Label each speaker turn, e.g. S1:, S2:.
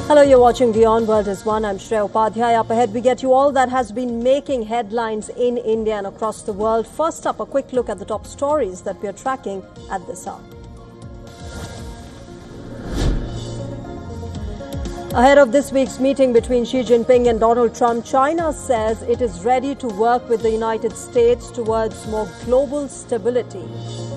S1: Hello, you're watching Beyond World is One. I'm Shreya Upadhyay. Up ahead, we get you all that has been making headlines in India and across the world. First up, a quick look at the top stories that we are tracking at this hour. Ahead of this week's meeting between Xi Jinping and Donald Trump, China says it is ready to work with the United States towards more global stability.